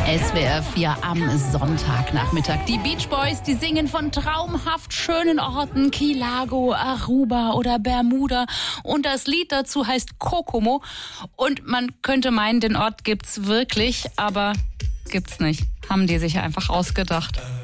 SWR 4 am Sonntagnachmittag. Die Beach Boys, die singen von traumhaft schönen Orten, Key Largo, Aruba oder Bermuda. Und das Lied dazu heißt Kokomo. Und man könnte meinen, den Ort gibt's wirklich, aber gibt's nicht. Haben die sich einfach ausgedacht.